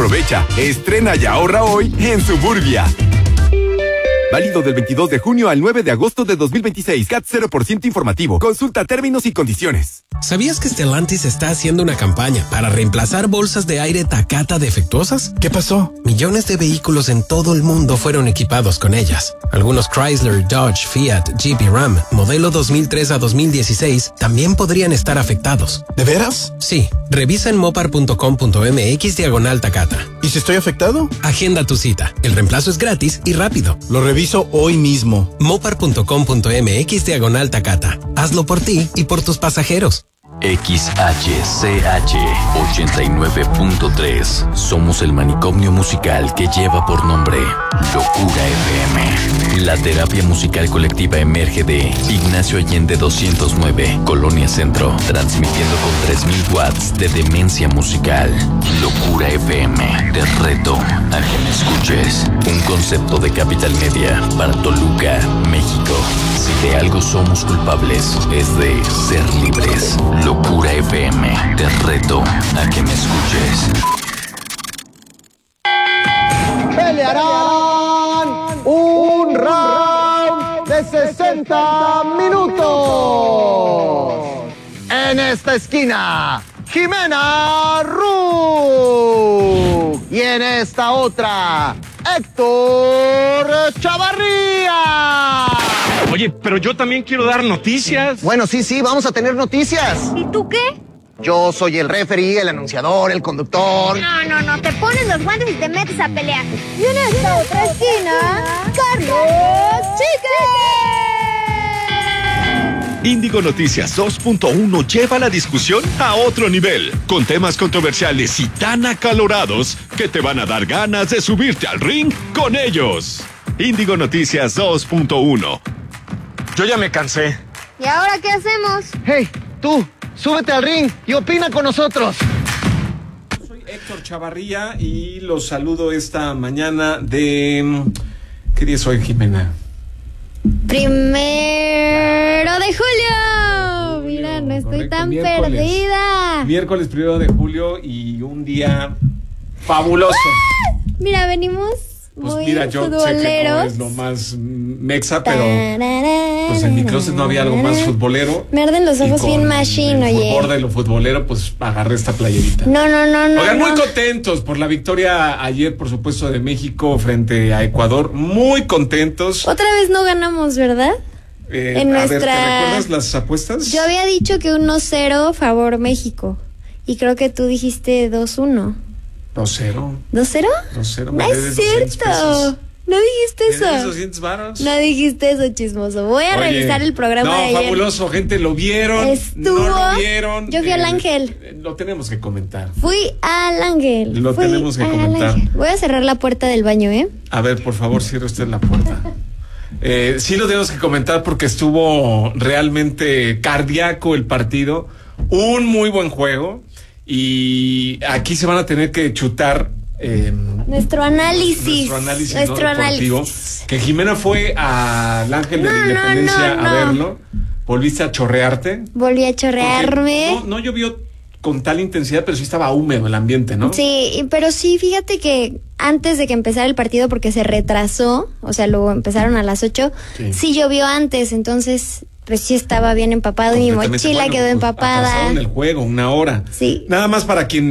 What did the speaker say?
Aprovecha, estrena y ahorra hoy en Suburbia. Válido del 22 de junio al 9 de agosto de 2026. CAT 0% informativo. Consulta términos y condiciones. ¿Sabías que Stellantis está haciendo una campaña para reemplazar bolsas de aire Takata defectuosas? ¿Qué pasó? Millones de vehículos en todo el mundo fueron equipados con ellas. Algunos Chrysler, Dodge, Fiat, Jeep y Ram, modelo 2003 a 2016, también podrían estar afectados. ¿De veras? Sí. Revisa en mopar.com.mx/Takata. ¿Y si estoy afectado? Agenda tu cita. El reemplazo es gratis y rápido. Lo reviso hoy mismo. mopar.com.mx/Takata. Hazlo por ti y por tus pasajeros. XHCH 89.3. Somos el manicomio musical que lleva por nombre Locura FM. La terapia musical colectiva emerge de Ignacio Allende 209, Colonia Centro, transmitiendo con 3000 watts de demencia musical. Locura FM, te reto a que me escuches. Un concepto de Capital Media para Toluca, México. Si de algo somos culpables, es de ser libres. Locura FM, te reto a que me escuches. Pelearán un round de 60 minutos. En esta esquina, Jimena Ru. Y en esta otra, Héctor Chavarría. Oye, pero yo también quiero dar noticias. Bueno, sí, vamos a tener noticias. ¿Y tú qué? Yo soy el referee, el anunciador, el conductor. No, te pones los guantes y te metes a pelear. Y en esta otra esquina, Carlos Chique. Índigo Noticias 2.1 lleva la discusión a otro nivel, con temas controversiales y tan acalorados que te van a dar ganas de subirte al ring con ellos. Índigo Noticias 2.1. Yo ya me cansé. ¿Y ahora qué hacemos? Hey, tú, súbete al ring y opina con nosotros. Soy Héctor Chavarría y los saludo esta mañana de... ¿Qué día es hoy, Jimena? 1 de julio. Mira, no estoy correcto, tan miércoles. perdida. Miércoles 1 de julio y un día fabuloso. Mira, venimos Pues muy mira, yo sé que no futboleros. es lo más mexa, pero pues en mi closet no había algo más futbolero. Me arden los ojos bien machine, oye. Por de lo futbolero, pues agarré esta playerita. No. Oigan, muy contentos por la victoria ayer, por supuesto, de México frente a Ecuador. Muy contentos. Otra vez no ganamos, ¿verdad? En A ver, ¿te nuestra... recuerdas las apuestas? Yo había dicho que 1-0 favor México. Y creo que tú dijiste 2-1. 2-0. ¿2-0? 2-0. No es cierto. No dijiste eso. 200 varos. No dijiste eso, chismoso. Voy a revisar el programa de ayer. Fabuloso, gente, ¿lo vieron? Estuvo... ¿No lo vieron? Yo fui al Ángel. Lo tenemos que comentar. Fui al Ángel. Lo tenemos que comentar. Voy a cerrar la puerta del baño, ¿eh? A ver, por favor, cierre usted la puerta. Sí lo tenemos que comentar porque estuvo realmente cardíaco el partido. Un muy buen juego. Y aquí se van a tener que chutar nuestro análisis. Nuestro análisis. Que Jimena fue al Ángel de la Independencia a verlo. ¿Volviste a chorrearte? Volví a chorrearme. No llovió con tal intensidad, pero sí estaba húmedo el ambiente, ¿no? Sí, pero sí, fíjate que antes de que empezara el partido, porque se retrasó, o sea, luego empezaron a las 8, sí llovió antes, entonces... Pues sí estaba bien empapado y mi mochila quedó empapada. Pasaron el juego, 1 hora. Sí. Nada más para quien